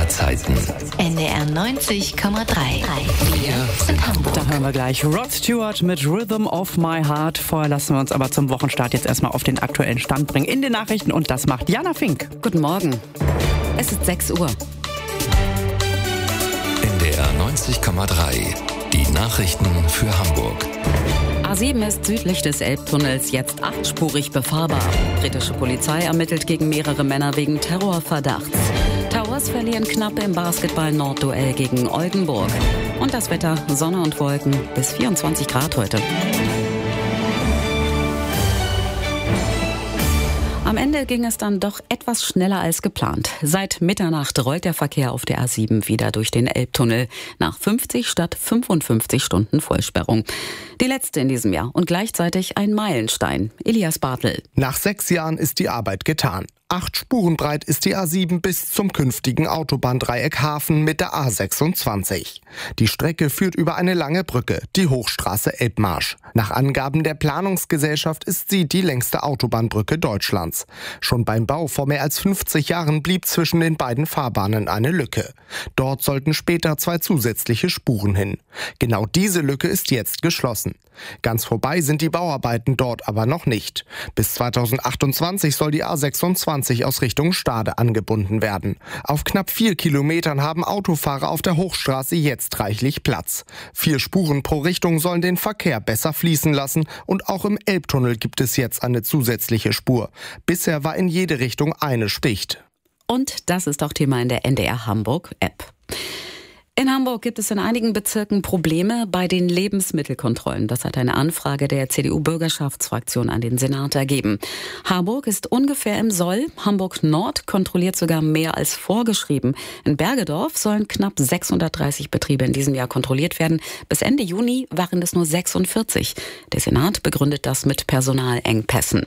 Verkehrszeiten. NDR 90,3. Wir sind Hamburg. Da hören wir gleich Rod Stewart mit Rhythm of My Heart. Vorher lassen wir uns aber zum Wochenstart jetzt erstmal auf den aktuellen Stand bringen in den Nachrichten. Und das macht Jana Fink. Guten Morgen. Es ist 6 Uhr. NDR 90,3. Die Nachrichten für Hamburg. A7 ist südlich des Elbtunnels jetzt 8-spurig befahrbar. Britische Polizei ermittelt gegen mehrere Männer wegen Terrorverdachts. Towers verlieren knapp im Basketball-Nordduell gegen Oldenburg. Und das Wetter, Sonne und Wolken, bis 24 Grad heute. Am Ende ging es dann doch etwas schneller als geplant. Seit Mitternacht rollt der Verkehr auf der A7 wieder durch den Elbtunnel. Nach 50 statt 55 Stunden Vollsperrung. Die letzte in diesem Jahr und gleichzeitig ein Meilenstein. Elias Bartel. Nach 6 Jahren ist die Arbeit getan. 8 Spuren breit ist die A7 bis zum künftigen Autobahndreieck Hafen mit der A26. Die Strecke führt über eine lange Brücke, die Hochstraße Elbmarsch. Nach Angaben der Planungsgesellschaft ist sie die längste Autobahnbrücke Deutschlands. Schon beim Bau vor mehr als 50 Jahren blieb zwischen den beiden Fahrbahnen eine Lücke. Dort sollten später 2 zusätzliche Spuren hin. Genau diese Lücke ist jetzt geschlossen. Ganz vorbei sind die Bauarbeiten dort aber noch nicht. Bis 2028 soll die A26 aus Richtung Stade angebunden werden. Auf knapp 4 Kilometern haben Autofahrer auf der Hochstraße jetzt reichlich Platz. 4 Spuren pro Richtung sollen den Verkehr besser fließen lassen und auch im Elbtunnel gibt es jetzt eine zusätzliche Spur. Bisher war in jede Richtung eine Sticht. Und das ist auch Thema in der NDR Hamburg App. In Hamburg gibt es in einigen Bezirken Probleme bei den Lebensmittelkontrollen. Das hat eine Anfrage der CDU-Bürgerschaftsfraktion an den Senat ergeben. Harburg ist ungefähr im Soll. Hamburg Nord kontrolliert sogar mehr als vorgeschrieben. In Bergedorf sollen knapp 630 Betriebe in diesem Jahr kontrolliert werden. Bis Ende Juni waren es nur 46. Der Senat begründet das mit Personalengpässen.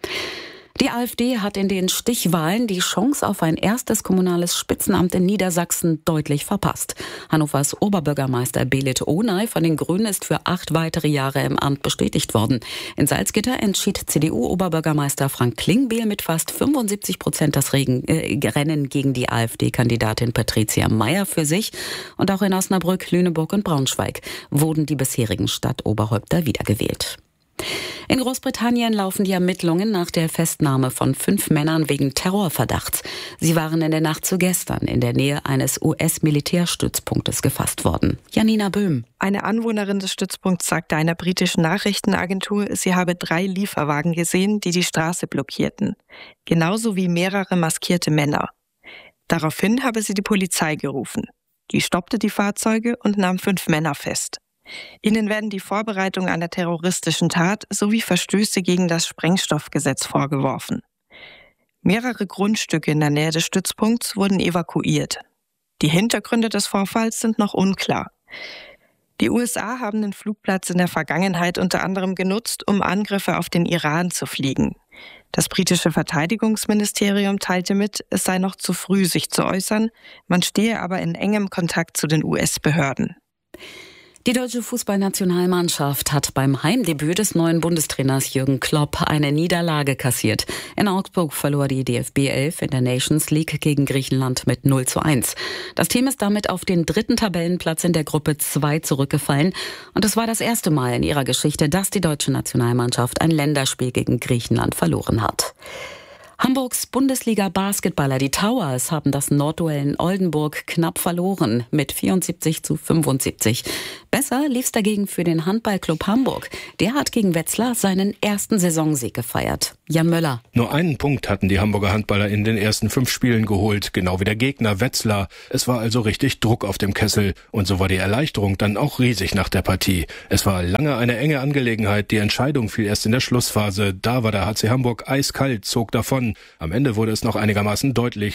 Die AfD hat in den Stichwahlen die Chance auf ein erstes kommunales Spitzenamt in Niedersachsen deutlich verpasst. Hannovers Oberbürgermeister Belit Onay von den Grünen ist für 8 weitere Jahre im Amt bestätigt worden. In Salzgitter entschied CDU-Oberbürgermeister Frank Klingbeil mit fast 75% das Rennen gegen die AfD-Kandidatin Patricia Meyer für sich. Und auch in Osnabrück, Lüneburg und Braunschweig wurden die bisherigen Stadtoberhäupter wiedergewählt. In Großbritannien laufen die Ermittlungen nach der Festnahme von 5 Männern wegen Terrorverdachts. Sie waren in der Nacht zu gestern in der Nähe eines US-Militärstützpunktes gefasst worden. Janina Böhm. Eine Anwohnerin des Stützpunkts sagte einer britischen Nachrichtenagentur, sie habe 3 Lieferwagen gesehen, die die Straße blockierten. Genauso wie mehrere maskierte Männer. Daraufhin habe sie die Polizei gerufen. Die stoppte die Fahrzeuge und nahm 5 Männer fest. Ihnen werden die Vorbereitung einer terroristischen Tat sowie Verstöße gegen das Sprengstoffgesetz vorgeworfen. Mehrere Grundstücke in der Nähe des Stützpunkts wurden evakuiert. Die Hintergründe des Vorfalls sind noch unklar. Die USA haben den Flugplatz in der Vergangenheit unter anderem genutzt, um Angriffe auf den Iran zu fliegen. Das britische Verteidigungsministerium teilte mit, es sei noch zu früh, sich zu äußern, man stehe aber in engem Kontakt zu den US-Behörden. Die deutsche Fußballnationalmannschaft hat beim Heimdebüt des neuen Bundestrainers Jürgen Klopp eine Niederlage kassiert. In Augsburg verlor die DFB 11 in der Nations League gegen Griechenland mit 0:1. Das Team ist damit auf den 3. Tabellenplatz in der Gruppe 2 zurückgefallen. Und es war das erste Mal in ihrer Geschichte, dass die deutsche Nationalmannschaft ein Länderspiel gegen Griechenland verloren hat. Hamburgs Bundesliga-Basketballer, die Towers, haben das Nordduell in Oldenburg knapp verloren mit 74:75. Besser lief's dagegen für den Handballclub Hamburg. Der hat gegen Wetzlar seinen ersten Saisonsieg gefeiert. Jan Möller. Nur einen Punkt hatten die Hamburger Handballer in den ersten 5 Spielen geholt, genau wie der Gegner Wetzlar. Es war also richtig Druck auf dem Kessel und so war die Erleichterung dann auch riesig nach der Partie. Es war lange eine enge Angelegenheit, die Entscheidung fiel erst in der Schlussphase. Da war der HC Hamburg eiskalt, zog davon. Am Ende wurde es noch einigermaßen deutlich,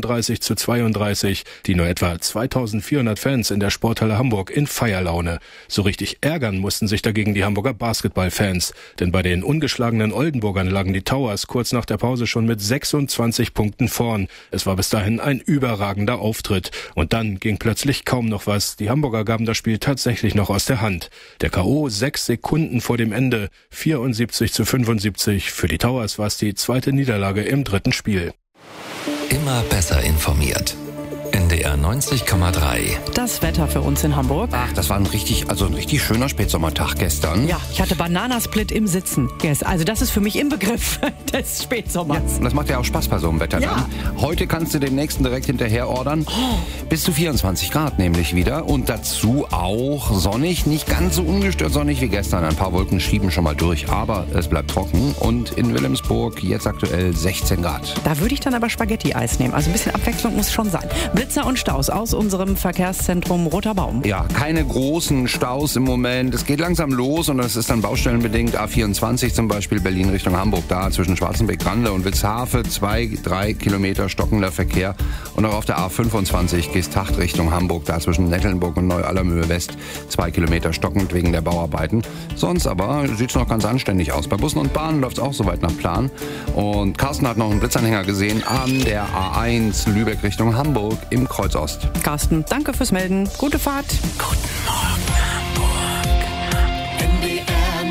37:32, die nur etwa 2400 Fans in der Sporthalle Hamburg in Feierlaune. So richtig ärgern mussten sich dagegen die Hamburger Basketballfans, denn bei den ungeschlagenen Oldenburgern lagen die Towers kurz nach der Pause schon mit 26 Punkten vorn. Es war bis dahin ein überragender Auftritt und dann ging plötzlich kaum noch was. Die Hamburger gaben das Spiel tatsächlich noch aus der Hand. Der K.O. 6 Sekunden vor dem Ende, 74:75. Für die Towers war es die zweite Niederlage im 3. Spiel. Immer besser informiert. NDR NDR 90,3. Das Wetter für uns in Hamburg. Ach, das war ein richtig schöner Spätsommertag gestern. Ja, ich hatte Bananasplit im Sitzen. Also das ist für mich im Begriff des Spätsommers. Ja, und das macht ja auch Spaß bei so einem Wetter. Ja. Dann. Heute kannst du den nächsten direkt hinterher ordern. Bis zu 24 Grad nämlich wieder. Und dazu auch sonnig. Nicht ganz so ungestört sonnig wie gestern. Ein paar Wolken schieben schon mal durch. Aber es bleibt trocken. Und in Wilhelmsburg jetzt aktuell 16 Grad. Da würde ich dann aber Spaghetti-Eis nehmen. Also ein bisschen Abwechslung muss schon sein. Blitzer und Staus aus unserem Verkehrszentrum Roter Baum. Ja, keine großen Staus im Moment. Es geht langsam los und das ist dann baustellenbedingt. A24 zum Beispiel, Berlin Richtung Hamburg. Da zwischen Schwarzenbeck-Grande und Witzhafe 2-3 Kilometer stockender Verkehr. Und auch auf der A25 Geesthacht Richtung Hamburg. Da zwischen Nettelnburg und Neu-Allermöhe West 2 Kilometer stockend wegen der Bauarbeiten. Sonst aber sieht es noch ganz anständig aus. Bei Bussen und Bahnen läuft es auch soweit nach Plan. Und Carsten hat noch einen Blitzanhänger gesehen an der A1 Lübeck Richtung Hamburg im Kreuz Ost. Carsten, danke fürs Melden. Gute Fahrt. Guten Morgen, Hamburg. NDR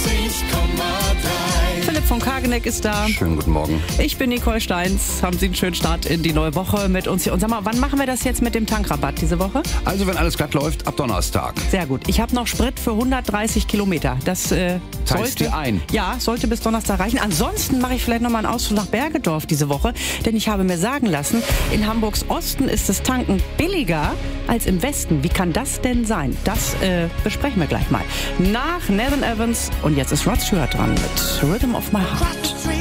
90,3. Philipp von Kageneck ist da. Schönen guten Morgen. Ich bin Nicole Steins. Haben Sie einen schönen Start in die neue Woche mit uns hier. Und sag mal, wann machen wir das jetzt mit dem Tankrabatt diese Woche? Also wenn alles glatt läuft, ab Donnerstag. Sehr gut. Ich habe noch Sprit für 130 Kilometer. Das Teilst dir ein? Ja, sollte bis Donnerstag reichen. Ansonsten mache ich vielleicht noch mal einen Ausflug nach Bergedorf diese Woche. Denn ich habe mir sagen lassen, in Hamburgs Osten ist das Tanken billiger als im Westen. Wie kann das denn sein? Das besprechen wir gleich mal. Nach Nevin Evans. Und jetzt ist Rod Stewart dran mit Rhythm of My Heart.